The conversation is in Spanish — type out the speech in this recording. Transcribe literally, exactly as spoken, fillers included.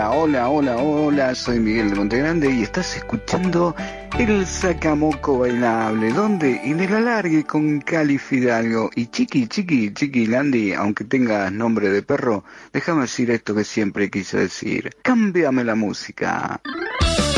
Hola, hola, hola, hola, soy Miguel de Montegrande y estás escuchando El Sacamoco Bailable, donde en el alargue con Cali Fidalgo y Chiqui, Chiqui, Chiqui Landy, aunque tengas nombre de perro, déjame decir esto que siempre quise decir, cámbiame la música.